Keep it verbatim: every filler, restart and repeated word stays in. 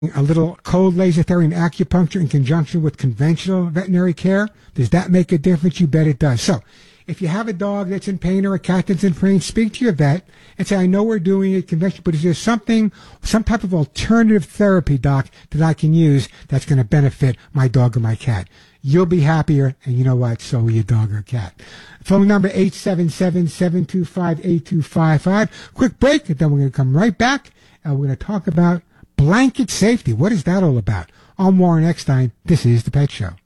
a little cold laser therapy and acupuncture in conjunction with conventional veterinary care. Does that make a difference? You bet it does. So if you have a dog that's in pain or a cat that's in pain, speak to your vet and say, I know we're doing it conventional, but is there something, some type of alternative therapy, doc, that I can use that's going to benefit my dog or my cat? You'll be happier, and you know what? So will your dog or cat. Phone number eight seven seven, seven two five, eight two five five. Quick break, and then we're going to come right back, and we're going to talk about blanket safety. What is that all about? I'm Warren Eckstein. This is The Pet Show.